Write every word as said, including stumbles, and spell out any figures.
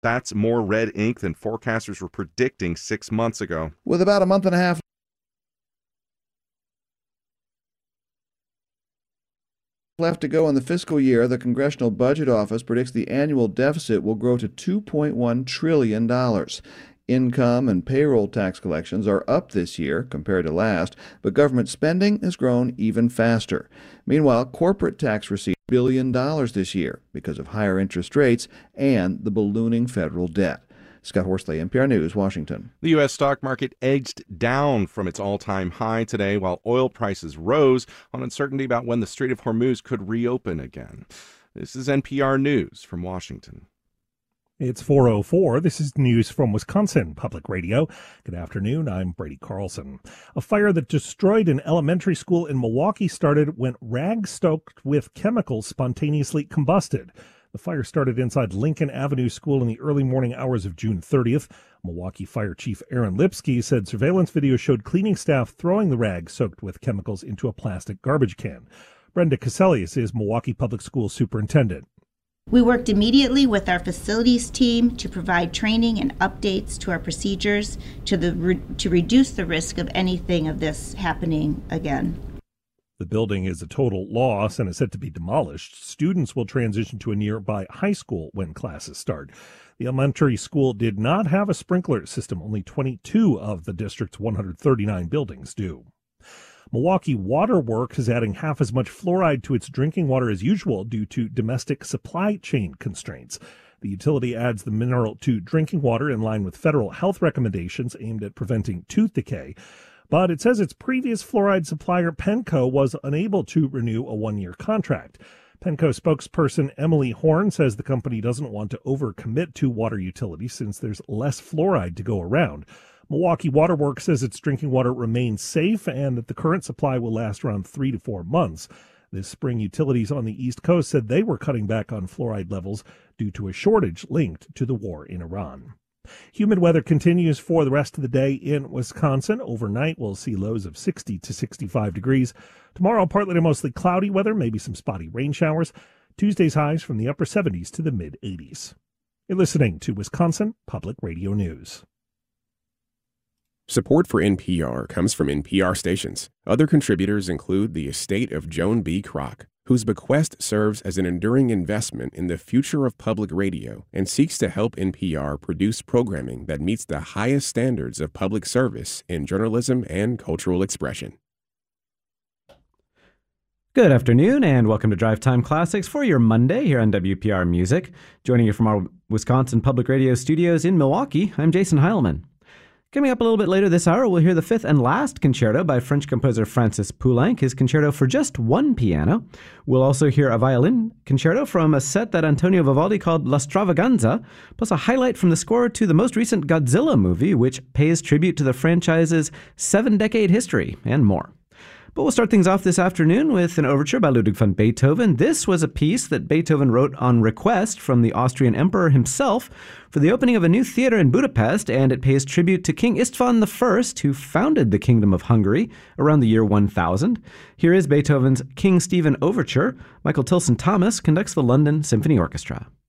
That's more red ink than forecasters were predicting six months ago. With about a month and a half left to go in the fiscal year, the Congressional Budget Office predicts the annual deficit will grow to two point one trillion dollars. Income and payroll tax collections are up this year compared to last, but government spending has grown even faster. Meanwhile, corporate tax received a billion dollars this year because of higher interest rates and the ballooning federal debt. Scott Horsley, N P R News, Washington. The U S stock market edged down from its all-time high today, while oil prices rose on uncertainty about when the Strait of Hormuz could reopen again. This is N P R News from Washington. It's four oh four. This is news from Wisconsin Public Radio. Good afternoon. I'm Brady Carlson. A fire that destroyed an elementary school in Milwaukee started when rags stoked with chemicals spontaneously combusted. The fire started inside Lincoln Avenue School in the early morning hours of June thirtieth. Milwaukee Fire Chief Aaron Lipsky said surveillance video showed cleaning staff throwing the rags soaked with chemicals into a plastic garbage can. Brenda Caselius is Milwaukee Public Schools Superintendent. We worked immediately with our facilities team to provide training and updates to our procedures to, the, to reduce the risk of anything of this happening again. The building is a total loss and is set to be demolished. Students will transition to a nearby high school when classes start. The elementary school did not have a sprinkler system. Only twenty-two of the district's one hundred thirty-nine buildings do. Milwaukee Water Works is adding half as much fluoride to its drinking water as usual due to domestic supply chain constraints. The utility adds the mineral to drinking water in line with federal health recommendations aimed at preventing tooth decay. But it says its previous fluoride supplier, Penco, was unable to renew a one-year contract. Penco spokesperson Emily Horn says the company doesn't want to overcommit to water utilities since there's less fluoride to go around. Milwaukee Water Works says its drinking water remains safe and that the current supply will last around three to four months. This spring, utilities on the East Coast said they were cutting back on fluoride levels due to a shortage linked to the war in Iran. Humid weather continues for the rest of the day in Wisconsin. Overnight, we'll see lows of sixty to sixty-five degrees. Tomorrow, partly to mostly cloudy weather, maybe some spotty rain showers. Tuesday's highs from the upper seventies to the mid-eighties. You're listening to Wisconsin Public Radio News. Support for N P R comes from N P R stations. Other contributors include the estate of Joan B. Kroc, whose bequest serves as an enduring investment in the future of public radio and seeks to help N P R produce programming that meets the highest standards of public service in journalism and cultural expression. Good afternoon and welcome to Drive Time Classics for your Monday here on W P R Music. Joining you from our Wisconsin Public Radio studios in Milwaukee, I'm Jason Heilman. Coming up a little bit later this hour, we'll hear the fifth and last concerto by French composer Francis Poulenc, his concerto for just one piano. We'll also hear a violin concerto from a set that Antonio Vivaldi called La Stravaganza, plus a highlight from the score to the most recent Godzilla movie, which pays tribute to the franchise's seven-decade history, and more. But we'll start things off this afternoon with an overture by Ludwig van Beethoven. This was a piece that Beethoven wrote on request from the Austrian emperor himself for the opening of a new theater in Budapest, and it pays tribute to King István the First, who founded the Kingdom of Hungary around the year one thousand. Here is Beethoven's King Stephen Overture. Michael Tilson Thomas conducts the London Symphony Orchestra.